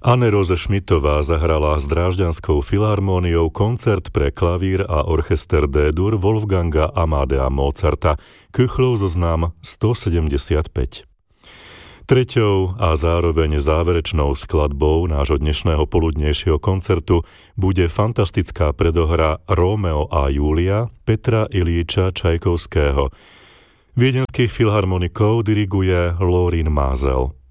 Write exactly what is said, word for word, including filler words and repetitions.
Anne-Rose Schmidtová zahrala s Drážďanskou filharmóniou koncert pre klavír a orchester D-dur Wolfganga Amadea Mozarta, Köchlov zoznam stosedemdesiatpäť. Treťou a zároveň záverečnou skladbou nášho dnešného poludnejšieho koncertu bude fantastická predohra Rómeo a Júlia Petra Iljiča Čajkovského. Viedenských filharmonikov diriguje Lorin Mázel.